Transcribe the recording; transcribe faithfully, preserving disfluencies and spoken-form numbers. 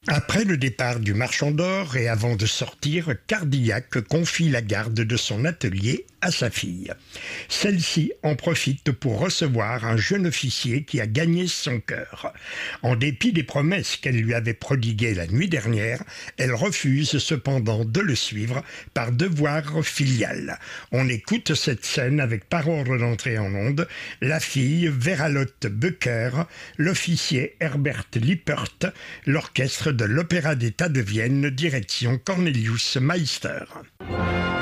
Après le départ du marchand d'or et avant de sortir, Cardillac confie la garde de son atelier à sa fille. Celle-ci en profite pour recevoir un jeune officier qui a gagné son cœur. En dépit des promesses qu'elle lui avait prodiguées la nuit dernière, elle refuse cependant de le suivre par devoir filial. On écoute cette scène avec par ordre d'entrée en onde, la fille Veralotte Becker, l'officier Herbert Lippert, l'orchestre de l'Opéra d'État de Vienne, direction Cornelius Meister.